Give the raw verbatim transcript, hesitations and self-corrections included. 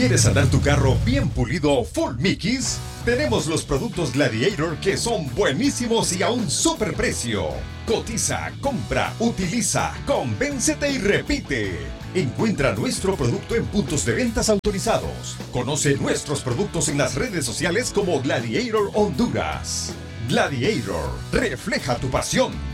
¿Quieres andar tu carro bien pulido full Mickeys? Tenemos los productos Gladiator que son buenísimos y a un super precio. Cotiza, compra, utiliza, convéncete y repite. Encuentra nuestro producto en puntos de ventas autorizados. Conoce nuestros productos en las redes sociales como Gladiator Honduras. Gladiator, refleja tu pasión.